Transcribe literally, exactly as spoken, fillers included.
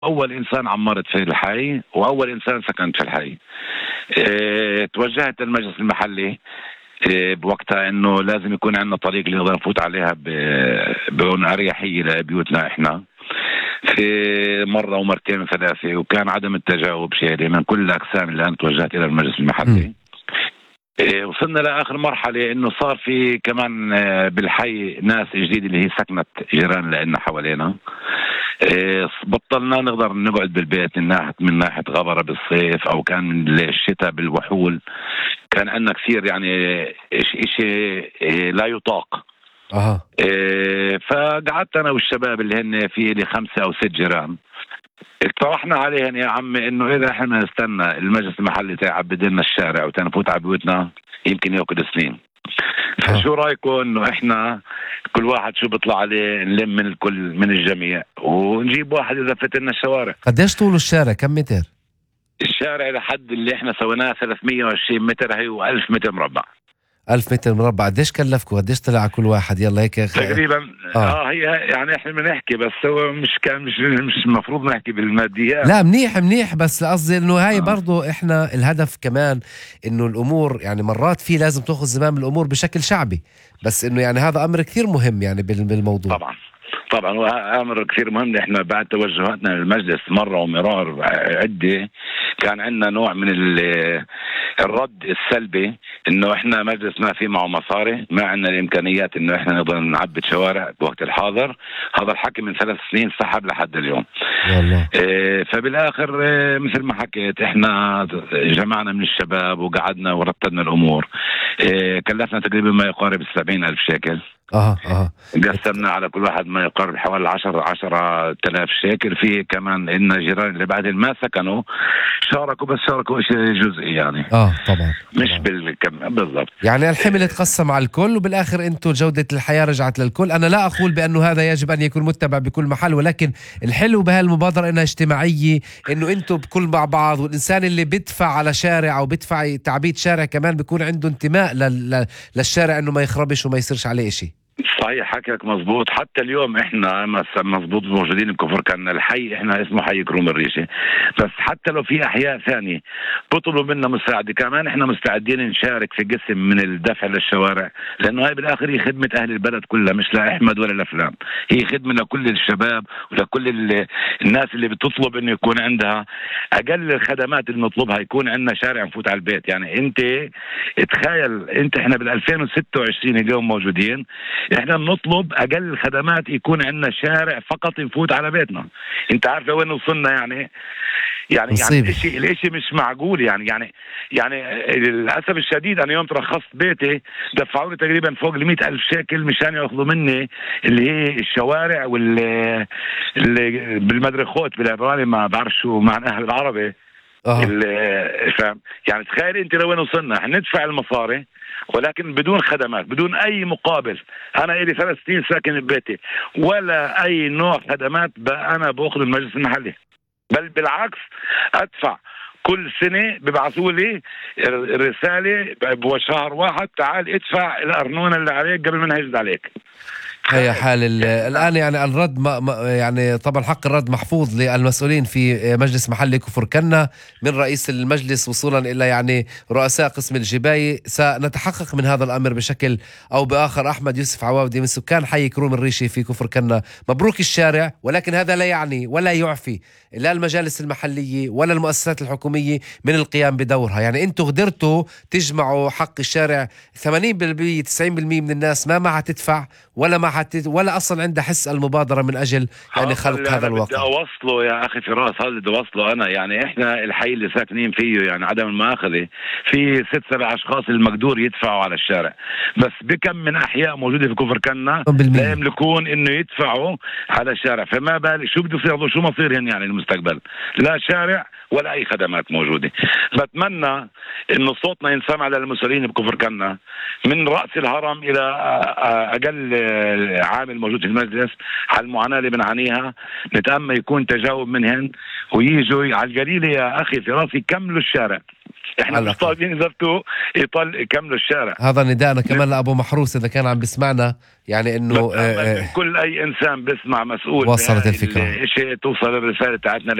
أول إنسان عمرت في الحي وأول إنسان سكنت في الحي. اه توجهت للمجلس المحلي اه بوقتها إنه لازم يكون عندنا طريق اللي نقدر نفوت عليها بأريحية لبيوتنا إحنا. في مرة ومرتين وثلاثة وكان عدم التجاوب شيء من كل الأقسام اللي أنا توجهت إلى المجلس المحلي. اه وصلنا لآخر مرحلة إنه صار في كمان اه بالحي ناس جديدة اللي هي سكنت جيران لنا حوالينا. بطلنا نقدر نقعد بالبيت من ناحية من ناحية غبرة بالصيف أو كان من الشتاء بالوحول. كان عندنا كثير يعني إشي لا يطاق. أها. إيه فقعدت أنا والشباب اللي هن في لي خمسة أو ست جيران اقترحنا عليهم يا عمي إنه إذا إحنا نستنى المجلس المحلي تعبد لنا الشارع وتنفوت على بيوتنا يمكن يأخذ سنين. فشو رايكم انه احنا كل واحد شو بيطلع عليه نلم من الكل من الجميع ونجيب واحد يزفت لنا الشوارع؟ قديش طول الشارع؟ كم متر؟ الشارع لحد اللي احنا سويناه ثلاثمية وعشرين متر هي وألف متر مربع. ألف متر مربع. قديش كلفكم؟ قديش طلع كل واحد؟ يلا هيك تقريبا اه, آه هي يعني احنا بنحكي بس هو مش كان مش مش المفروض نحكي بالماديات. لا منيح منيح بس قصدي انه هاي آه. برضو احنا الهدف كمان انه الامور يعني مرات في لازم تاخذ زمام الامور بشكل شعبي، بس انه يعني هذا امر كثير مهم يعني بالموضوع. طبعا طبعا وامر كثير مهم. احنا بعد توجهاتنا للمجلس مره ومرار عده كان عندنا نوع من الرد السلبي انه احنا مجلس ما في معه مصاري، ما عندنا الامكانيات انه احنا نقدر نعبد شوارع بوقت الحاضر. هذا الحكي من ثلاث سنين سحب لحد اليوم. والله. اه فبالاخر اه مثل ما حكيت احنا جمعنا من الشباب وقعدنا ورتبنا الامور. اه كلفنا تقريبا ما يقارب السبعين الف شيكل. اها اها قسمنا على كل واحد ما يقارب حوالي عشرة عشرة آلاف شيكل. في كمان إن جيران اللي بعدين ما سكنوا شاركوا بس شاركوا شيء جزئي يعني اه طبعا مش طبعا. بالكم بالضبط. يعني الحمل تقسم على الكل وبالاخر انتم جودة الحياة رجعت للكل. انا لا اقول بانه هذا يجب ان يكون متبع بكل محل، ولكن الحلو بهالمبادرة انها اجتماعية، انه انتم بكل مع بعض، والانسان اللي بدفع على شارع او بدفع تعبيد شارع كمان بيكون عنده انتماء لل... للشارع انه ما يخربش وما يصيرش عليه شيء. صحيح حكيك مزبوط. حتى اليوم احنا مزبوط موجودين بكفر كنا الحي احنا اسمه حي كروم الريشة، بس حتى لو في احياء ثانية بطلوا منا مساعدة كمان احنا مستعدين نشارك في قسم من الدفع للشوارع، لانه هاي بالاخر هي خدمة اهل البلد كلها مش لاحمد ولا لفلان. هي خدمة لكل الشباب ولكل الناس اللي بتطلب انه يكون عندها اقل الخدمات اللي نطلبها يكون عندنا شارع نفوت على البيت. يعني انت تخيل انت احنا بال ألفين وستة وعشرين اليوم موجودين احنا بنطلب اقل الخدمات يكون عندنا شارع فقط نفوت على بيتنا. انت عارف وين وصلنا يعني يعني مصيبة. يعني الاشي الاشي مش معقول يعني يعني يعني للاسف الشديد انا يوم ترخصت بيتي دفعوا لي تقريبا فوق ال مئة ألف شيكل مشان ياخذوا مني اللي هي الشوارع واللي اللي بالمدرخوت بالعبراني ما بعرف شو معناها بالعربي. أه. فاهم يعني تخيل انت لوين وصلنا ندفع المصاري ولكن بدون خدمات بدون اي مقابل. انا الي ثلاث سنين ساكن ببيتي ولا اي نوع خدمات انا باخذ المجلس المحلي، بل بالعكس ادفع كل سنة ببعثوا لي رسالة بشهر واحد تعال ادفع الارنونة اللي عليك قبل ما نهجد عليك. هي حال الآن يعني الرد ما يعني طبعا حق الرد محفوظ للمسؤولين في مجلس محلي كفر كنا من رئيس المجلس وصولا إلى يعني رؤساء قسم الجباية. سنتحقق من هذا الأمر بشكل أو بآخر. أحمد يوسف عواودي من سكان حي كروم الريشي في كفر كنا، مبروك الشارع، ولكن هذا لا يعني ولا يعفي لا المجالس المحلية ولا المؤسسات الحكومية من القيام بدورها. يعني أنتوا قدرتوا تجمعوا حق الشارع. ثمانين بالمئة تسعين بالمئة من الناس ما معها تدفع ولا ما حتى ولا اصلا عنده حس المبادره من اجل يعني خلق هذا الواقع. بدي اوصله يا اخي فراس هذا بدي اوصله انا. يعني احنا الحي اللي ساكنين فيه يعني عدم المؤاخذه في ست سبع اشخاص المقدور يدفعوا على الشارع، بس بكم من احياء موجوده في كفر كنا لا يملكون انه يدفعوا على الشارع. فما بالك شو بده يصير شو مصيرهم يعني المستقبل؟ لا شارع ولا اي خدمات موجوده. بتمنى انه صوتنا ينسمع للمسؤولين بكفر كنا من راس الهرم الى اقل عامل موجود في المجلس على المعاناة اللي بنعانيها. نتأمل يكون تجاوب منهن ويجوا على القليلة يا أخي في راسي يكملوا الشارع احنا مش طالبين يزبطوا يطل يكملوا الشارع. هذا نداءنا كمان لأبو محروس إذا كان عم بسمعنا، يعني إنه كل أي إنسان بسمع مسؤول وصلت الفكرة، شيء توصل الرسالة تاعتنا